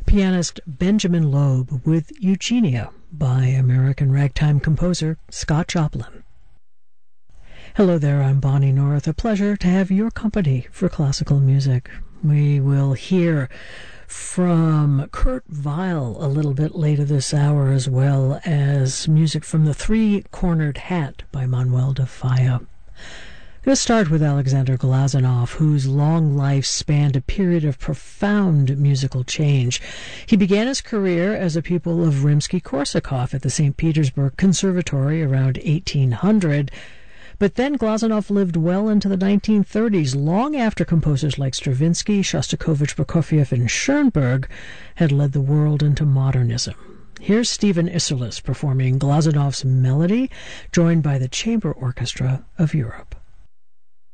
pianist Benjamin Loeb with Eugenia by American ragtime composer Scott Joplin. Hello there, I'm Bonnie North. A pleasure to have your company for classical music. We will hear from Kurt Weill a little bit later this hour, as well as music from The Three-Cornered Hat by Manuel de Falla. We'll start with Alexander Glazunov, whose long life spanned a period of profound musical change. He began his career as a pupil of Rimsky-Korsakov at the St. Petersburg Conservatory around 1800, but then Glazunov lived well into the 1930s, long after composers like Stravinsky, Shostakovich, Prokofiev, and Schoenberg had led the world into modernism. Here's Stephen Isserlis performing Glazunov's Melody, joined by the Chamber Orchestra of Europe.